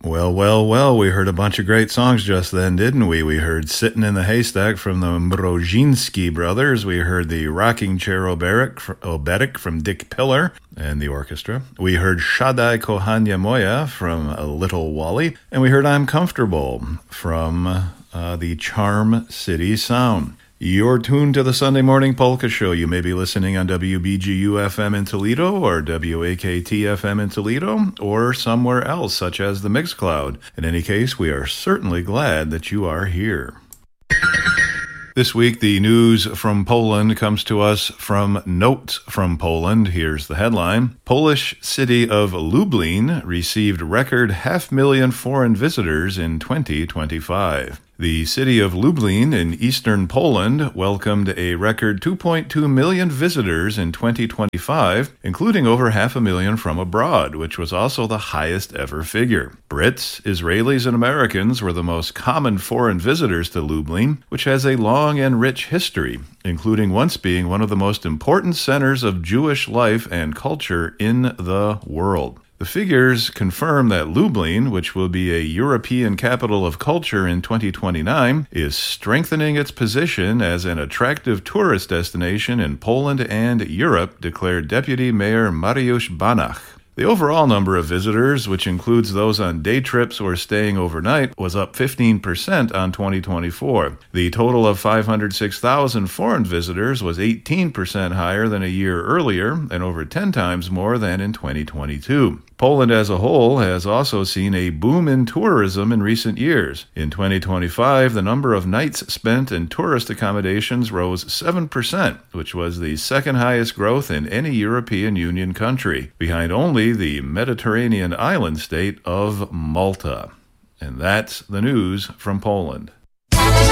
Well, we heard a bunch of great songs just then, didn't we? We heard Sittin' in the Haystack from the Mrozinski brothers. We heard the Rocking Chair Obetic from Dick Pillar and the orchestra. We heard Shaddai Kohania Moya from Little Wally. And we heard I'm Comfortable from the Charm City Sound. You're tuned to the Sunday Morning Polka Show. You may be listening on WBGU-FM in Toledo or WAKT-FM in Toledo or somewhere else, such as the Mixcloud. In any case, we are certainly glad that you are here. This week, the news from Poland comes to us from Notes from Poland. Here's the headline. Polish city of Lublin received record 500,000 foreign visitors in 2025. The city of Lublin in eastern Poland welcomed a record 2.2 million visitors in 2025, including over 500,000 from abroad, which was also the highest ever figure. Brits, Israelis, and Americans were the most common foreign visitors to Lublin, which has a long and rich history, including once being one of the most important centers of Jewish life and culture in the world. The figures confirm that Lublin, which will be a European capital of culture in 2029, is strengthening its position as an attractive tourist destination in Poland and Europe, declared Deputy Mayor Mariusz Banach. The overall number of visitors, which includes those on day trips or staying overnight, was up 15% on 2024. The total of 506,000 foreign visitors was 18% higher than a year earlier and over 10 times more than in 2022. Poland as a whole has also seen a boom in tourism in recent years. In 2025, the number of nights spent in tourist accommodations rose 7%, which was the second highest growth in any European Union country, behind only the Mediterranean island state of Malta. And that's the news from Poland.